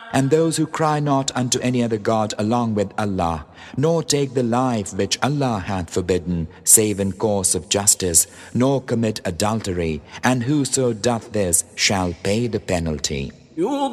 And those who cry not unto any other God along with Allah, nor take the life which Allah hath forbidden, save in course of justice, nor commit adultery, and whoso doth this shall pay the penalty.